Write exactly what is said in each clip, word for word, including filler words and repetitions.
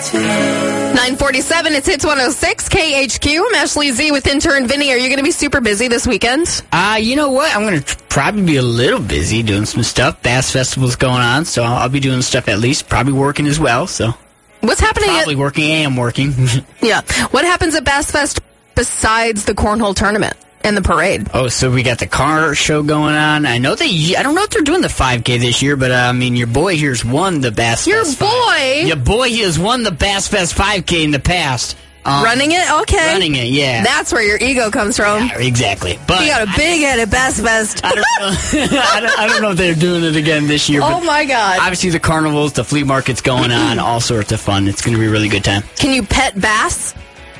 nine forty-seven, it's Hits one oh six, K H Q. I'm Ashley Z with intern Vinny. Are you going to be super busy this weekend? Uh, you know what? I'm going to probably be a little busy doing some stuff. Bass Festival's going on, so I'll be doing stuff at least. Probably working as well, so. What's happening? Probably at- working. I am working. Yeah. What happens at Bass Fest besides the cornhole tournament and the parade? Oh, so we got the car show going on. I know they, I don't know if they're doing the five K this year, but uh, I mean, your boy here's won the Bass your Fest. Your boy? five. Your boy he has won the Bass Fest five K in the past. Um, running it? Okay. Running it, yeah. That's where your ego comes from. Yeah, exactly. But you got a big head at Bass Fest. I don't know. I, don't, I don't know if they're doing it again this year. Oh, my God. Obviously, the carnivals, the flea market's going on, all sorts of fun. It's going to be a really good time. Can you pet bass?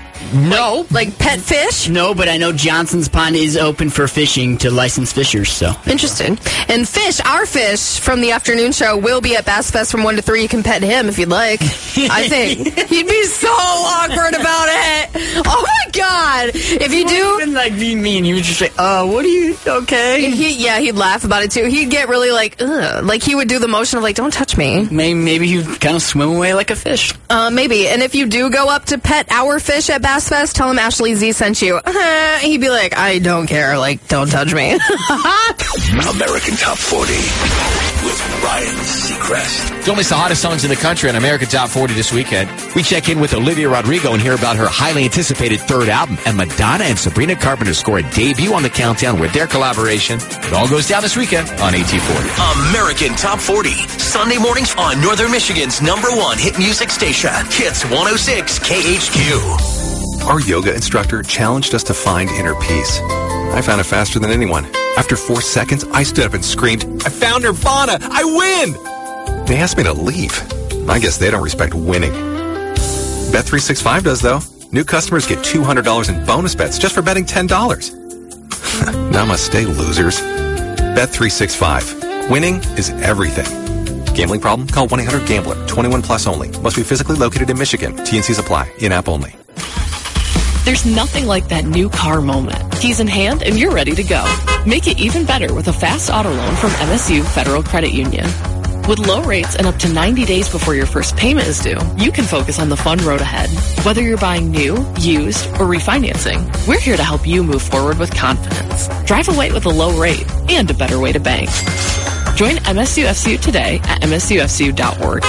No. Like, like pet fish? No, but I know Johnson's Pond is open for fishing to licensed fishers, so. Interesting. And Fish, our Fish from the afternoon show, will be at Bass Fest from one to three. You can pet him if you'd like. I think. He'd be so awkward about it. Oh, my God. If you do. Even like being mean, he would just say, uh, what are you, okay? He, yeah, he'd laugh about it, too. He'd get really like, ugh. Like, he would do the motion of, like, don't touch me. Maybe, maybe he would kind of swim away like a fish. Uh, maybe. And if you do go up to pet our fish at Bass Fest, tell him Ashley Z sent you. Uh, he'd be like, I don't care. Like, don't touch me. American Top forty with Ryan Seacrest. It's only the hottest songs in the country on American Top forty this weekend. We check in with Olivia Rodrigo and hear about her highly anticipated third album. And Madonna and Sabrina Carpenter score a debut on the countdown with their collaboration. It all goes down this weekend on A T forty. American Top forty, Sunday mornings on Northern Michigan's number one hit music station, Hits one oh six K H Q. Our yoga instructor challenged us to find inner peace. I found it faster than anyone. After four seconds, I stood up and screamed, I found Nirvana! I win! They asked me to leave. I guess they don't respect winning. Bet three sixty-five does, though. New customers get two hundred dollars in bonus bets just for betting ten dollars. Namaste, losers. Bet three sixty-five. Winning is everything. Gambling problem? Call one eight hundred gambler. twenty-one plus only. Must be physically located in Michigan. T N Cs apply. In-app only. There's nothing like that new car moment. Keys in hand and you're ready to go. Make it even better with a fast auto loan from M S U Federal Credit Union. With low rates and up to ninety days before your first payment is due, you can focus on the fun road ahead. Whether you're buying new, used, or refinancing, we're here to help you move forward with confidence. Drive away with a low rate and a better way to bank. Join M S U F C U today at M S U F C U dot org.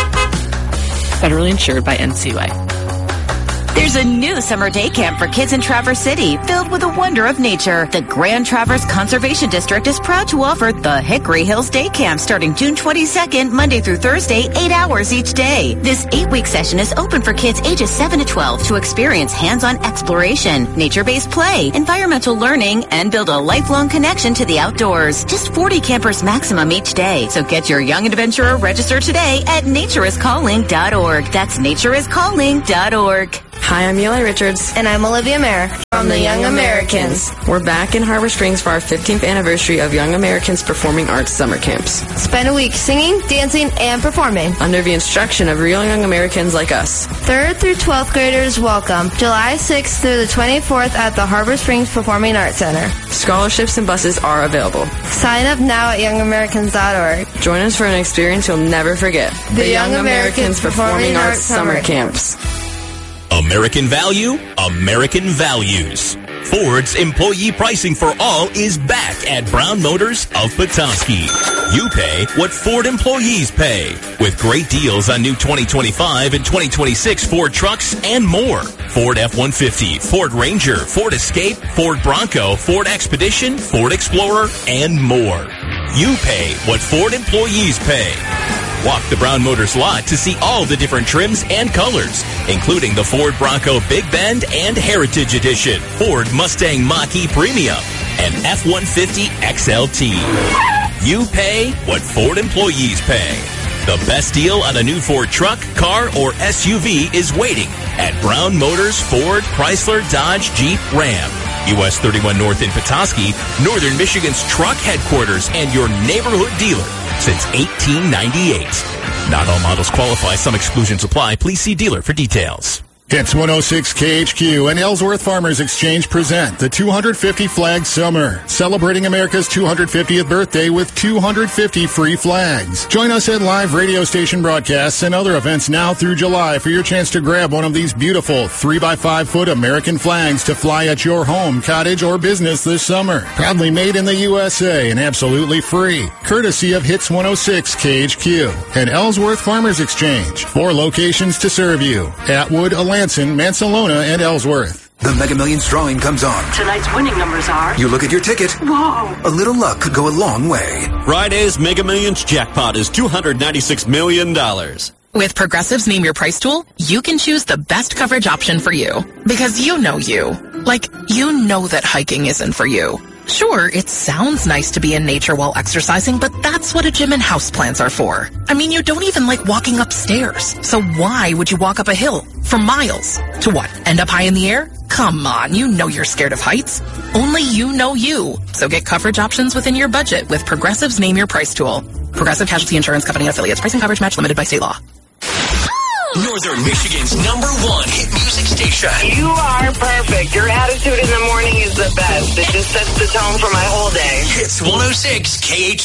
Federally insured by N C U A. There's a new summer day camp for kids in Traverse City, filled with the wonder of nature. The Grand Traverse Conservation District is proud to offer the Hickory Hills Day Camp starting June twenty-second, Monday through Thursday, eight hours each day. This eight-week session is open for kids ages seven to twelve to experience hands-on exploration, nature-based play, environmental learning, and build a lifelong connection to the outdoors. Just forty campers maximum each day, so get your young adventurer registered today at nature is calling dot org. That's nature is calling dot org. Hi, I'm Eli Richards. And I'm Olivia Mayer from the Young Americans. We're back in Harbor Springs for our fifteenth anniversary of Young Americans Performing Arts Summer Camps. Spend a week singing, dancing, and performing under the instruction of real young Americans like us. Third through twelfth graders welcome. July sixth through the twenty-fourth at the Harbor Springs Performing Arts Center. Scholarships and buses are available. Sign up now at young americans dot org. Join us for an experience you'll never forget. The, the Young, Young Americans, Americans Performing Arts Summer Camps. American value, American values. Ford's employee pricing for all is back at Brown Motors of Petoskey. You pay what Ford employees pay, with great deals on new twenty twenty-five and twenty twenty-six Ford trucks and more. Ford F one fifty, Ford Ranger, Ford Escape, Ford Bronco, Ford Expedition, Ford Explorer, and more. You pay what Ford employees pay. Walk the Brown Motors lot to see all the different trims and colors, including the Ford Bronco Big Bend and Heritage Edition, Ford Mustang Mach-E Premium, and F one fifty X L T. You pay what Ford employees pay. The best deal on a new Ford truck, car, or S U V is waiting at Brown Motors Ford, Chrysler, Dodge, Jeep, Ram. U S thirty-one North in Petoskey, Northern Michigan's truck headquarters and your neighborhood dealer since eighteen ninety-eight. Not all models qualify. Some exclusions apply. Please see dealer for details. Hits one oh six K H Q and Ellsworth Farmers Exchange present the two hundred fifty Flag Summer, celebrating America's two hundred fiftieth birthday with two hundred fifty free flags. Join us at live radio station broadcasts and other events now through July for your chance to grab one of these beautiful three by five foot American flags to fly at your home, cottage, or business this summer. Proudly made in the U S A and absolutely free. Courtesy of Hits one oh six K H Q and Ellsworth Farmers Exchange. Four locations to serve you. Atwood, Alanson, Mansalona, and Ellsworth. The Mega Millions drawing comes on. Tonight's winning numbers are... You look at your ticket. Whoa. A little luck could go a long way. Friday's Mega Millions jackpot is two hundred ninety-six million dollars. With Progressive's Name Your Price tool, you can choose the best coverage option for you. Because you know you. Like, you know that hiking isn't for you. Sure, it sounds nice to be in nature while exercising, but that's what a gym and houseplants are for. I mean, you don't even like walking upstairs. So why would you walk up a hill for miles? To what, end up high in the air? Come on, you know you're scared of heights. Only you know you. So get coverage options within your budget with Progressive's Name Your Price tool. Progressive Casualty Insurance Company affiliates. Pricing coverage match limited by state law. Northern Michigan's number one hit music station. You are perfect. Your attitude in the morning is the best. It just sets the tone for my whole day. Hits one oh six K H